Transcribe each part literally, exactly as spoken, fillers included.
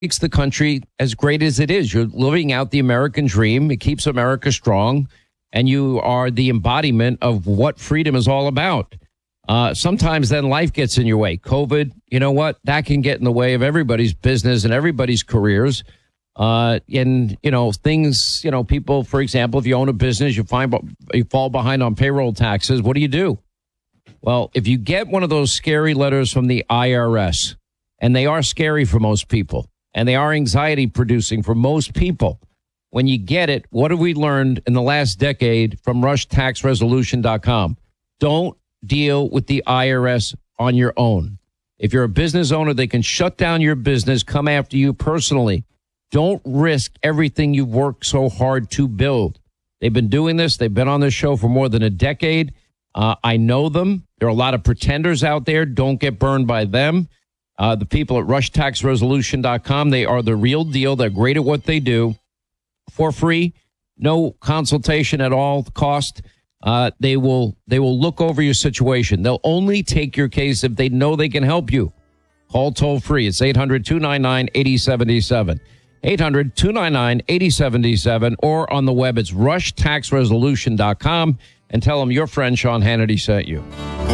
makes the country as great as it is. You're living out the American dream. It keeps America strong, and you are the embodiment of what freedom is all about. Uh, sometimes then life gets in your way. COVID, you know what? That can get in the way of everybody's business and everybody's careers. Uh, and, you know, things, you know, people, for example, if you own a business, you find you fall behind on payroll taxes. What do you do? Well, if you get one of those scary letters from the I R S, and they are scary for most people, and they are anxiety producing for most people, when you get it, what have we learned in the last decade from rush tax resolution dot com? Don't deal with the I R S on your own. If you're a business owner, they can shut down your business, come after you personally. Don't risk everything you've worked so hard to build. They've been doing this. They've been on this show for more than a decade. Uh, I know them. There are a lot of pretenders out there. Don't get burned by them. Uh, the people at rush tax resolution dot com, they are the real deal. They're great at what they do. For free, no consultation at all cost. Uh, they will they will look over your situation. They'll only take your case if they know they can help you. Call toll free. It's eight hundred, two nine nine, eight oh seven seven. eight hundred, two nine nine, eight oh seven seven, or on the web, it's rush tax resolution dot com, and tell them your friend Sean Hannity sent you.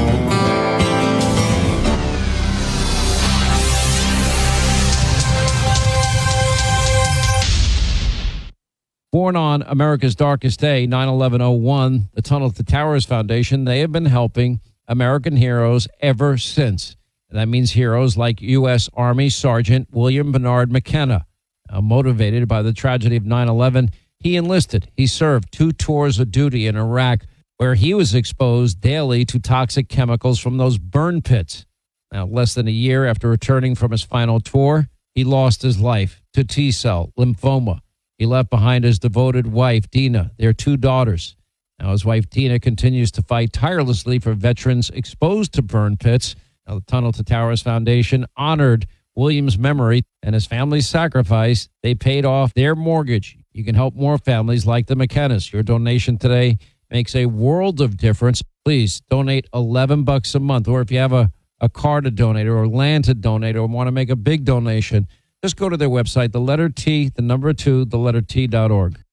Born on America's darkest day, nine eleven oh one, the Tunnel to Towers Foundation, they have been helping American heroes ever since. And that means heroes like U S. Army Sergeant William Bernard McKenna. Uh, motivated by the tragedy of nine eleven, he enlisted. He served two tours of duty in Iraq, where he was exposed daily to toxic chemicals from those burn pits. Now, less than a year after returning from his final tour, he lost his life to T-cell lymphoma. He left behind his devoted wife, Dina, their two daughters. Now, his wife, Dina, continues to fight tirelessly for veterans exposed to burn pits. Now, the Tunnel to Towers Foundation honored William's memory and his family's sacrifice. They paid off their mortgage. You can help more families like the McKennas. Your donation today makes a world of difference. Please donate eleven bucks a month. Or if you have a, a car to donate or land to donate or want to make a big donation, just go to their website, the letter T, the number two, the letter T dot org.